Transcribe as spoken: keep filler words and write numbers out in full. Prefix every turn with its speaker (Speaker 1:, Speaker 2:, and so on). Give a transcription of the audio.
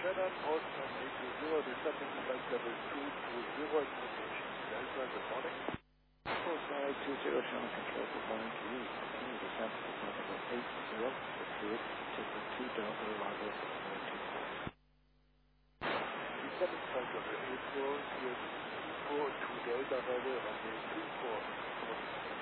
Speaker 1: Shannon, Boston eight two zero, descending flight level two two zero, expectation Delta, good morning.
Speaker 2: Boston eight two zero, Shannon Control, good morning to you. Continue descent to flight level eight zero, with fluid, taking two Delta, arrival at runway two four.
Speaker 1: Descending flight level eight zero, here two four, two Delta, arrival runway two four.